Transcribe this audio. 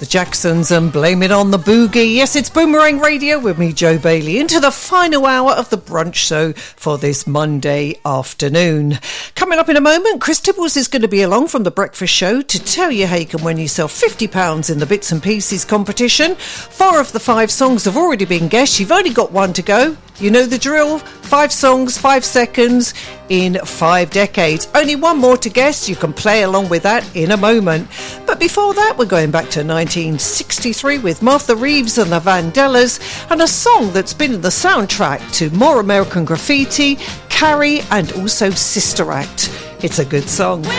the Jacksons and Blame It on the Boogie. Yes, it's Boomerang Radio with me, Joe Bailey, into the final hour of the brunch show for this Monday afternoon. Coming up in a moment, Chris Tibbles is going to be along from the breakfast show to tell you how you can win yourself £50 in the Bits and Pieces competition. 4 of the 5 songs have already been guessed. You've only got one to go. You know the drill. 5 songs, 5 seconds in 5 decades. Only one more to guess. You can play along with that in a moment. But before that, we're going back to 1963 with Martha Reeves and the Vandellas, and a song that's been in the soundtrack to More American Graffiti, Carrie, and also Sister Act. It's a good song.